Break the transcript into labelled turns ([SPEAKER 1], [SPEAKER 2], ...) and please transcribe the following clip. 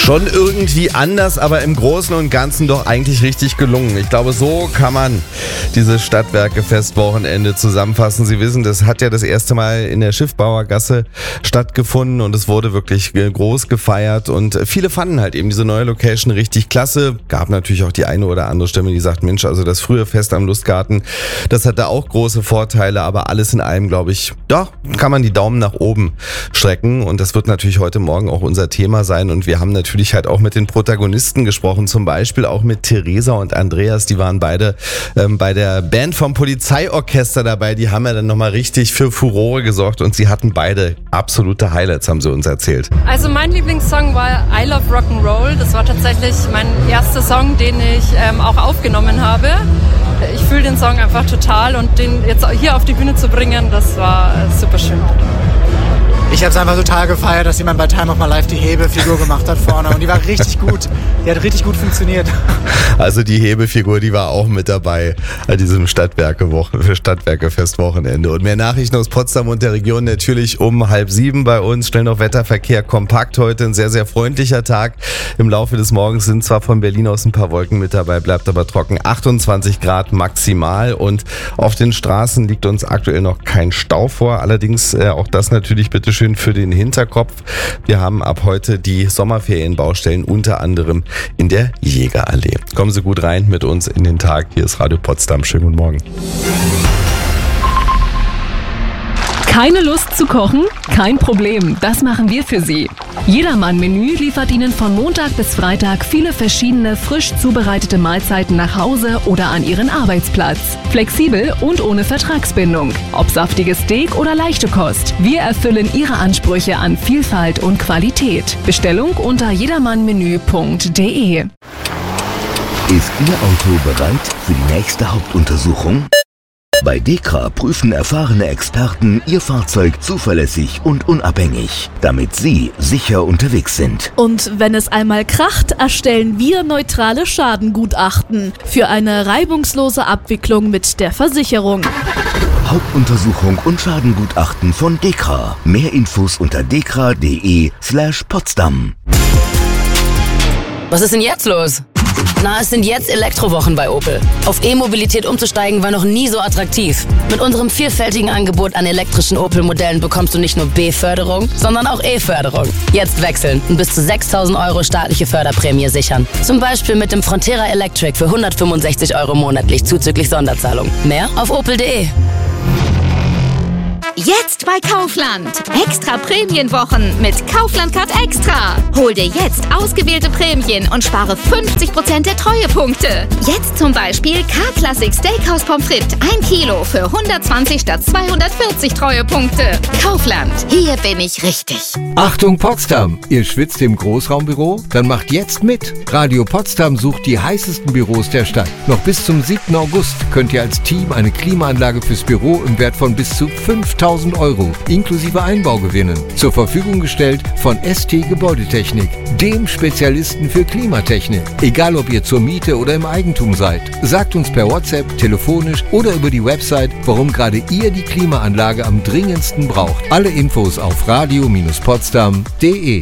[SPEAKER 1] Schon irgendwie anders, aber im Großen und Ganzen doch eigentlich richtig gelungen. Ich glaube, so kann man dieses Stadtwerke-Festwochenende zusammenfassen. Sie wissen, das hat ja das erste Mal in der Schiffbauergasse stattgefunden und es wurde wirklich groß gefeiert und viele fanden halt eben diese neue Location richtig klasse. Gab natürlich auch die eine oder andere Stimme, die sagt, Mensch, also das frühe Fest am Lustgarten, das hat da auch große Vorteile, aber alles in allem, glaube ich, doch, kann man die Daumen nach oben strecken und das wird natürlich heute Morgen auch unser Thema sein und wir haben natürlich halt auch mit den Protagonisten gesprochen, zum Beispiel auch mit Theresa und Andreas, die waren beide bei der Band vom Polizeiorchester dabei, die haben ja dann nochmal richtig für Furore gesorgt und sie hatten beide absolute Highlights, haben sie uns erzählt.
[SPEAKER 2] Also mein Lieblingssong war I Love Rock'n'Roll, das war tatsächlich mein erster Song, den ich auch aufgenommen habe. Ich fühle den Song einfach total und den jetzt hier auf die Bühne zu bringen, das war super schön.
[SPEAKER 3] Ich habe es einfach total gefeiert, dass jemand bei Time of My Life die Hebefigur gemacht hat vorne und die war richtig gut. Die hat richtig gut funktioniert.
[SPEAKER 1] Also die Hebefigur, die war auch mit dabei an diesem Stadtwerke-Festwochenende. Und mehr Nachrichten aus Potsdam und der Region natürlich um 6:30 bei uns. Schnell noch Wetterverkehr kompakt heute. Ein sehr, sehr freundlicher Tag. Im Laufe des Morgens sind zwar von Berlin aus ein paar Wolken mit dabei, bleibt aber trocken. 28 Grad maximal und auf den Straßen liegt uns aktuell noch kein Stau vor. Allerdings auch das natürlich bitte schön für den Hinterkopf. Wir haben ab heute die Sommerferienbaustellen unter anderem in der Jägerallee. Kommen Sie gut rein mit uns in den Tag. Hier ist Radio Potsdam. Schönen guten Morgen.
[SPEAKER 4] Keine Lust zu kochen? Kein Problem, das machen wir für Sie. Jedermann-Menü liefert Ihnen von Montag bis Freitag viele verschiedene frisch zubereitete Mahlzeiten nach Hause oder an Ihren Arbeitsplatz. Flexibel und ohne Vertragsbindung. Ob saftiges Steak oder leichte Kost. Wir erfüllen Ihre Ansprüche an Vielfalt und Qualität. Bestellung unter jedermannmenü.de.
[SPEAKER 5] Ist Ihr Auto bereit für die nächste Hauptuntersuchung? Bei DEKRA prüfen erfahrene Experten Ihr Fahrzeug zuverlässig und unabhängig, damit Sie sicher unterwegs sind.
[SPEAKER 6] Und wenn es einmal kracht, erstellen wir neutrale Schadengutachten für eine reibungslose Abwicklung mit der Versicherung.
[SPEAKER 5] Hauptuntersuchung und Schadengutachten von DEKRA. Mehr Infos unter dekra.de/Potsdam.
[SPEAKER 7] Was ist denn jetzt los? Na, es sind jetzt Elektrowochen bei Opel. Auf E-Mobilität umzusteigen war noch nie so attraktiv. Mit unserem vielfältigen Angebot an elektrischen Opel-Modellen bekommst du nicht nur B-Förderung, sondern auch E-Förderung. Jetzt wechseln und bis zu 6.000 € staatliche Förderprämie sichern. Zum Beispiel mit dem Frontera Electric für 165 € monatlich zuzüglich Sonderzahlung. Mehr auf opel.de.
[SPEAKER 8] Jetzt bei Kaufland. Extra Prämienwochen mit Kaufland Card Extra. Hol dir jetzt ausgewählte Prämien und spare 50% der Treuepunkte. Jetzt zum Beispiel K-Classic Steakhouse Pommes frites 1 Kilo für 120 statt 240 Treuepunkte. Kaufland. Hier bin ich richtig.
[SPEAKER 9] Achtung Potsdam! Ihr schwitzt im Großraumbüro? Dann macht jetzt mit! Radio Potsdam sucht die heißesten Büros der Stadt. Noch bis zum 7. August könnt ihr als Team eine Klimaanlage fürs Büro im Wert von bis zu 5.000 € inklusive Einbau gewinnen. Zur Verfügung gestellt von ST Gebäudetechnik, dem Spezialisten für Klimatechnik. Egal ob ihr zur Miete oder im Eigentum seid. Sagt uns per WhatsApp, telefonisch oder über die Website, warum gerade ihr die Klimaanlage am dringendsten braucht. Alle Infos auf radio-potsdam.de.